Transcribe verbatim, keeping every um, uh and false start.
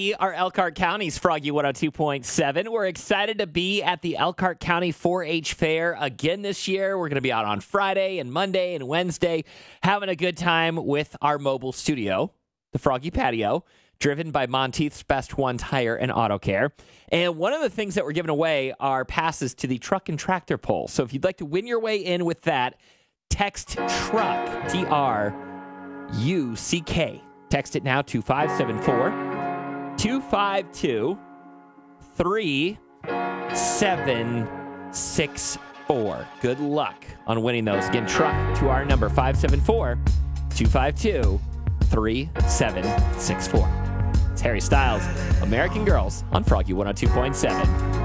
We are Elkhart County's Froggy one oh two point seven. We're excited to be at the Elkhart County four H Fair again this year. We're going to be out on Friday and Monday and Wednesday having a good time with our mobile studio, the Froggy Patio, driven by Monteith's Best One Tire and Auto Care. And one of the things that we're giving away are passes to the Truck and Tractor Pull. So if you'd like to win your way in with that, text TRUCK, T R U C K. Text it now to five seven four, two five two, three seven six four. Good luck on winning those. Again, truck to our number five seven four, two five two, three seven six four. It's Harry Styles, American Girls on Froggy one oh two point seven.